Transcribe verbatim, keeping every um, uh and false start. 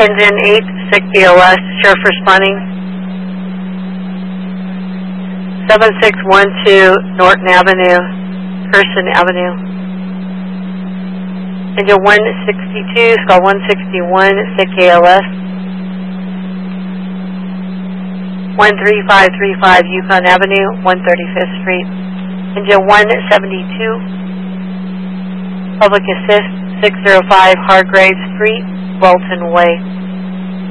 Engine eight, sick B O S, sheriff responding. seven six one two Norton Avenue, Person Avenue. Engine one sixty-two, Skull one sixty-one, sick A L S. one three five three five Yukon Avenue, one thirty-fifth Street. Engine one seventy-two, Public Assist, six oh five Hargrave Street, Walton Way.